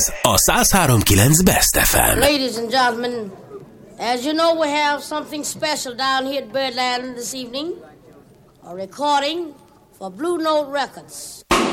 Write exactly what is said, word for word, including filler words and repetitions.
Ez a száz három kilenc Best ef em. Ladies and gentlemen, as you know, we have something special down here at Birdland this evening. A recording for Blue Note Records.